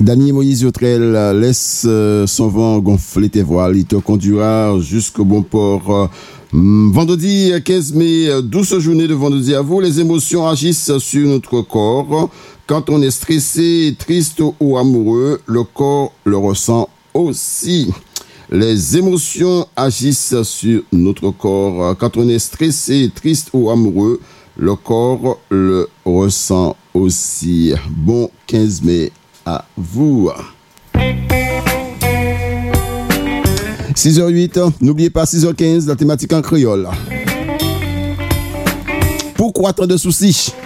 Daniel Moïse Yotrel laisse son vent gonfler tes voiles. Il te conduira jusqu'au bon port. Vendredi 15 mai, douce journée de vendredi à vous. Les émotions agissent sur notre corps. Quand on est stressé, triste ou amoureux, le corps le ressent aussi. Les émotions agissent sur notre corps. Quand on est stressé, triste ou amoureux, le corps le ressent aussi. Bon 15 mai à vous. 6h08, n'oubliez pas 6h15, la thématique en créole. Pourquoi tant de soucis?